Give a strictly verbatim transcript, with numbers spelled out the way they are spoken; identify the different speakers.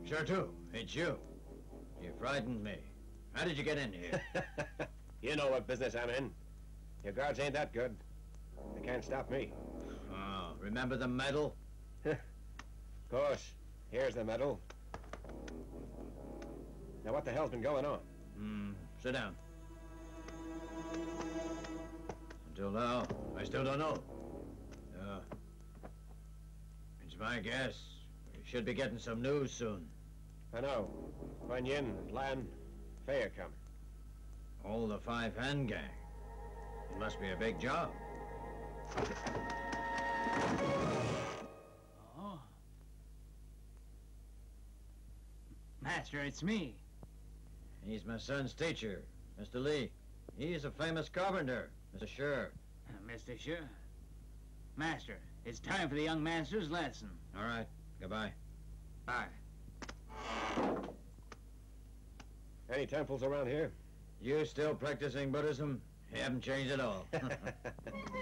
Speaker 1: Sure do. It's you. You frightened me. How did you get in here?
Speaker 2: You know what business I'm in. Your guards ain't that good. They can't stop me.
Speaker 1: Oh, remember the medal?
Speaker 2: Of course. Here's the medal. Now, what the hell's been going on?
Speaker 1: Hmm, sit down. Until now, I still don't know. Uh, it's my guess. We should be getting some news soon.
Speaker 2: I know. Guan Yin and Lan Fei are coming.
Speaker 1: All the five-hand gang. It must be a big job.
Speaker 3: Oh. Master, it's me.
Speaker 1: He's my son's teacher, Mister Lee. He's a famous carpenter, Mister Sure.
Speaker 3: Uh, Mister Sure. Master, it's time for the young master's lesson.
Speaker 1: All right, goodbye.
Speaker 3: Bye.
Speaker 2: Any temples around here?
Speaker 1: You still practicing Buddhism? You haven't changed at all.